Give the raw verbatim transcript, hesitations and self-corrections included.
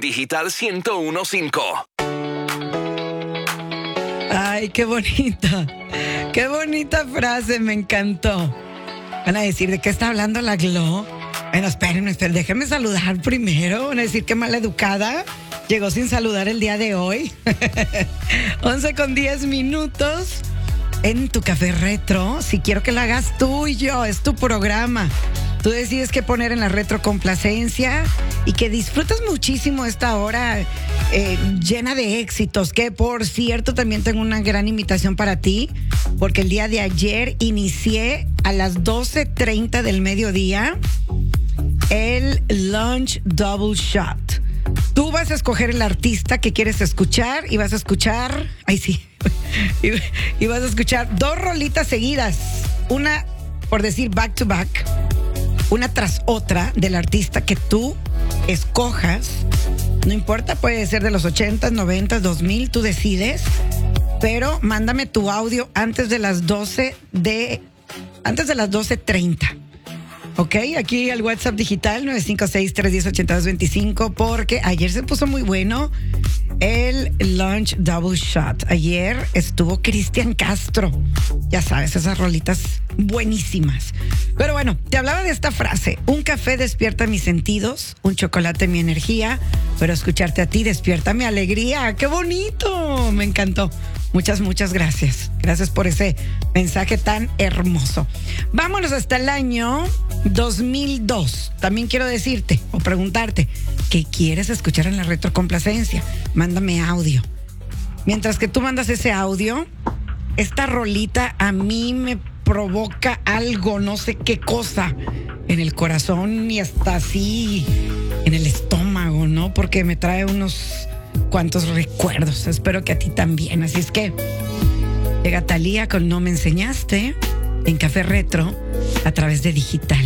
Digital ciento uno punto cinco. Ay, qué bonita. Qué bonita frase, me encantó. Van a decir, ¿de qué está hablando la Glo? Bueno, espérenme, espérenme, déjenme saludar primero. Van a decir, qué maleducada. Llegó sin saludar el día de hoy. once con diez minutos en tu café retro. Si quiero que lo hagas tú y yo, es tu programa. Tú decides qué poner en la retrocomplacencia y que disfrutas muchísimo esta hora eh, llena de éxitos. Que, por cierto, también tengo una gran invitación para ti, porque el día de ayer inicié a las doce treinta del mediodía el Lunch Double Shot. Tú vas a escoger el artista que quieres escuchar y vas a escuchar, ay sí, y, y vas a escuchar dos rolitas seguidas, una, por decir, back to back, una tras otra del artista que tú escojas. No importa, puede ser de los ochentas, noventas, dos mil, tú decides, pero mándame tu audio antes de las doce de, antes de las doce treinta. Ok, aquí el WhatsApp digital nueve cinco seis, tres uno cero, ocho dos dos cinco, porque ayer se puso muy bueno el Lunch Double Shot. Ayer estuvo Cristian Castro. Ya sabes, esas rolitas buenísimas. Pero bueno, te hablaba de esta frase: un café despierta mis sentidos, un chocolate mi energía, pero escucharte a ti despierta mi alegría. ¡Qué bonito! Me encantó. Muchas, muchas gracias. Gracias por ese mensaje tan hermoso. Vámonos hasta el año dos mil dos. También quiero decirte o preguntarte, ¿qué quieres escuchar en la retrocomplacencia? Mándame audio. Mientras que tú mandas ese audio, esta rolita a mí me provoca algo, no sé qué cosa, en el corazón y hasta así en el estómago, ¿no? Porque me trae unos cuantos recuerdos. Espero que a ti también. Así es que llega Thalía con No Me Enseñaste en Café Retro a través de Digital